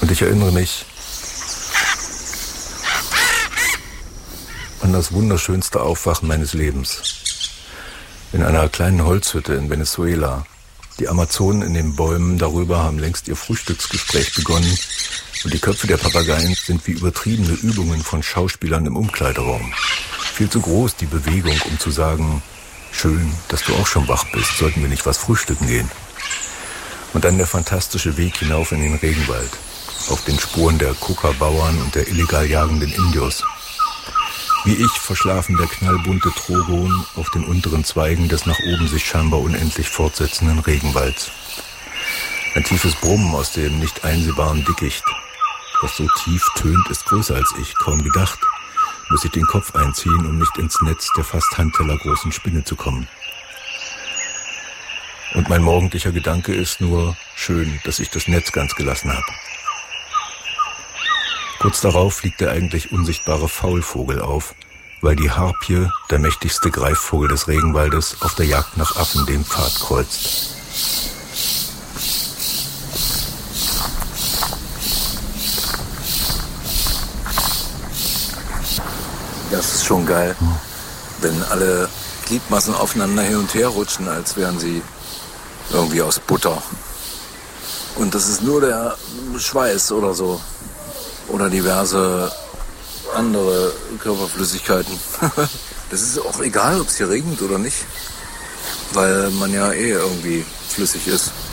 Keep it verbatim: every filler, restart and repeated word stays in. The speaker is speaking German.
Und ich erinnere mich an das wunderschönste Aufwachen meines Lebens. In einer kleinen Holzhütte in Venezuela. Die Amazonen in den Bäumen darüber haben längst ihr Frühstücksgespräch begonnen und die Köpfe der Papageien sind wie übertriebene Übungen von Schauspielern im Umkleideraum. Viel zu groß die Bewegung, um zu sagen, schön, dass du auch schon wach bist, sollten wir nicht was frühstücken gehen. Und dann der fantastische Weg hinauf in den Regenwald, auf den Spuren der Coca-Bauern und der illegal jagenden Indios. Wie ich verschlafen der knallbunte Trogon auf den unteren Zweigen des nach oben sich scheinbar unendlich fortsetzenden Regenwalds. Ein tiefes Brummen aus dem nicht einsehbaren Dickicht. Was so tief tönt, ist größer als ich, kaum gedacht. Muss ich den Kopf einziehen, um nicht ins Netz der fast handtellergroßen Spinne zu kommen. Und mein morgendlicher Gedanke ist nur, schön, dass ich das Netz ganz gelassen habe. Kurz darauf fliegt der eigentlich unsichtbare Faulvogel auf, weil die Harpie, der mächtigste Greifvogel des Regenwaldes, auf der Jagd nach Affen den Pfad kreuzt. Das ist schon geil, wenn alle Gliedmaßen aufeinander hin und her rutschen, als wären sie irgendwie aus Butter. Und das ist nur der Schweiß oder so. Oder diverse andere Körperflüssigkeiten. Das ist auch egal, ob es hier regnet oder nicht. Weil man ja eh irgendwie flüssig ist.